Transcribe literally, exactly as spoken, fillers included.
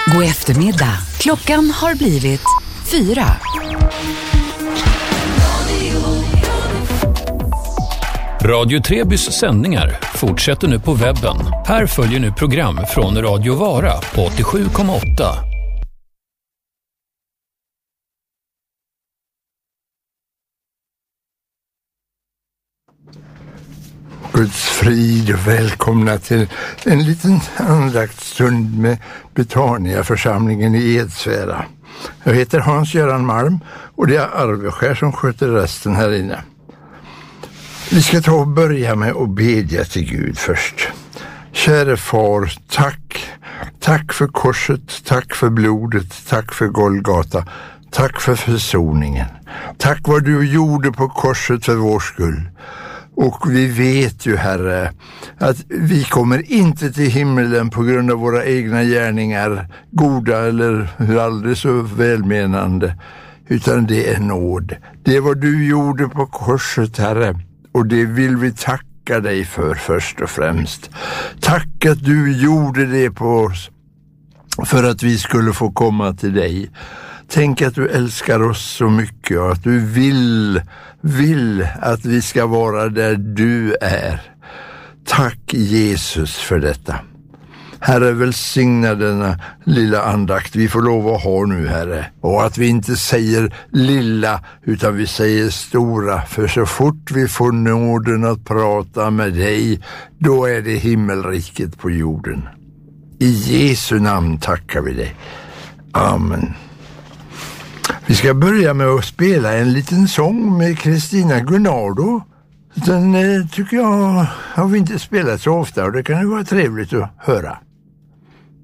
God eftermiddag. Klockan har blivit fyra. Radio Trebys sändningar fortsätter nu på webben. Här följer nu program från Radio Vara på åttiosju komma åtta. Guds frid och välkomna till en liten andaktsstund med Betania-församlingen i Edsvära. Jag heter Hans-Göran Malm och det är Arveskär som sköter resten här inne. Vi ska ta och börja med att bedja till Gud först. Käre far, tack. Tack för korset, tack för blodet, tack för Golgata. Tack för försoningen. Tack vad du gjorde på korset för vår skull. Och vi vet ju, Herre, att vi kommer inte till himmelen på grund av våra egna gärningar, goda eller aldrig så välmenande, utan det är nåd. Det är vad du gjorde på korset, Herre, och det vill vi tacka dig för först och främst. Tack att du gjorde det på oss för att vi skulle få komma till dig. Tänk att du älskar oss så mycket och att du vill, vill att vi ska vara där du är. Tack Jesus för detta. Herre, välsigna denna lilla andakt vi får lov att ha nu, Herre. Och att vi inte säger lilla utan vi säger stora. För så fort vi får nåden att prata med dig, då är det himmelriket på jorden. I Jesu namn tackar vi dig. Amen. Vi ska börja med att spela en liten sång med Kristina Gunnardo. Den eh, tycker jag har vi inte spelat så ofta och det kan ju vara trevligt att höra.